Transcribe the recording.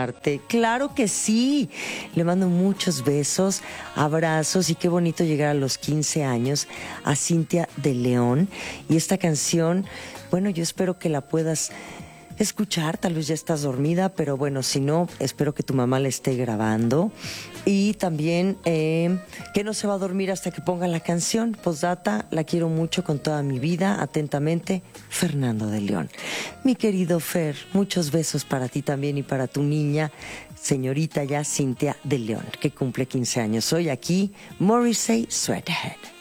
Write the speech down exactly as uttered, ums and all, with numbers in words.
escucharte. Claro que sí. Le mando muchos besos, abrazos y qué bonito llegar a los quince años a Cintia de León. Y esta canción, bueno, yo espero que la puedas escuchar, tal vez ya estás dormida, pero bueno, si no, espero que tu mamá la esté grabando. Y también eh, que no se va a dormir hasta que ponga la canción. Postdata, la quiero mucho con toda mi vida. Atentamente, Fernando de León. Mi querido Fer, muchos besos para ti también y para tu niña, señorita ya Cintia de León, que cumple quince años. Hoy aquí, Morrissey Sweathead.